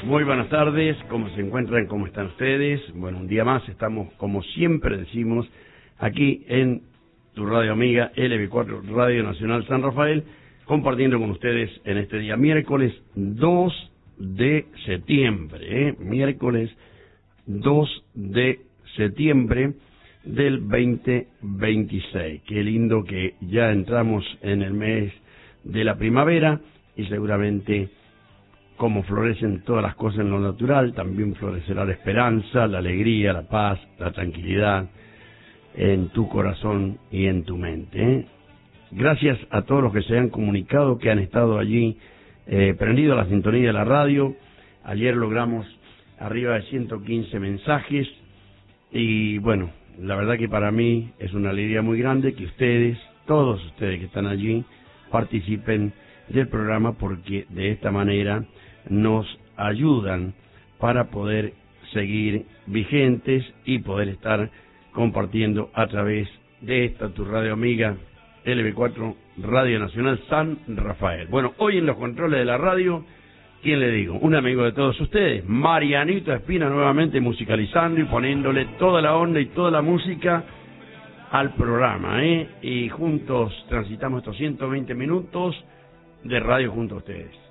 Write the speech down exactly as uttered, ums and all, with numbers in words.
Muy buenas tardes, ¿cómo se encuentran? ¿Cómo están ustedes? Bueno, un día más estamos, como siempre decimos, aquí en tu radio amiga L B cuatro Radio Nacional San Rafael, compartiendo con ustedes en este día miércoles dos de septiembre, ¿eh? miércoles dos de septiembre del veinte veintiséis. Qué lindo que ya entramos en el mes de la primavera y seguramente, como florecen todas las cosas en lo natural, también florecerá la esperanza, la alegría, la paz, la tranquilidad en tu corazón y en tu mente, ¿eh? Gracias a todos los que se han comunicado, que han estado allí eh, prendido a la sintonía de la radio. Ayer logramos arriba de ciento quince mensajes y bueno, la verdad que para mí es una alegría muy grande que ustedes, todos ustedes que están allí, participen del programa, porque de esta manera nos ayudan para poder seguir vigentes y poder estar compartiendo a través de esta tu radio amiga L B cuatro Radio Nacional San Rafael. Bueno, hoy en los controles de la radio, ¿quién le digo? Un amigo de todos ustedes, Marianito Espina, nuevamente musicalizando y poniéndole toda la onda y toda la música al programa, ¿eh? Y juntos transitamos estos ciento veinte minutos de radio junto a ustedes.